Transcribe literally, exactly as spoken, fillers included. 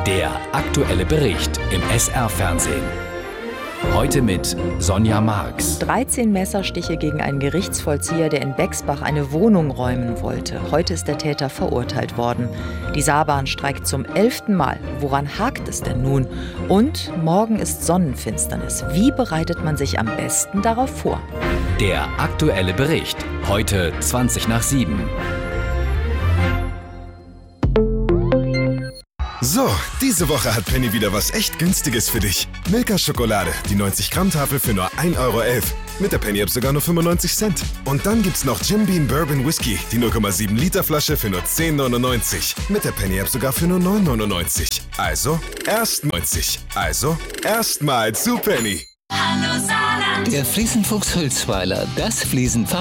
Der aktuelle Bericht im S R-Fernsehen. Heute mit Sonja Marx. dreizehn Messerstiche gegen einen Gerichtsvollzieher, der in Bexbach eine Wohnung räumen wollte. Heute ist der Täter verurteilt worden. Die Saarbahn streikt zum elften Mal. Woran hakt es denn nun? Und morgen ist Sonnenfinsternis. Wie bereitet man sich am besten darauf vor? Der aktuelle Bericht. Heute zwanzig nach sieben. So, diese Woche hat Penny wieder was echt Günstiges für dich. Milka-Schokolade, die neunzig Gramm Tafel für nur ein Euro elf. Mit der Penny-App sogar nur fünfundneunzig Cent. Und dann gibt's noch Jim Beam Bourbon Whisky, die null Komma sieben Liter Flasche für nur zehn neunundneunzig. Mit der Penny-App sogar für nur neun neunundneunzig. Also erst neunzig. Also erstmal zu Penny. Hallo Saarland. Der Fliesenfuchs Hülsweiler, das Fliesenfach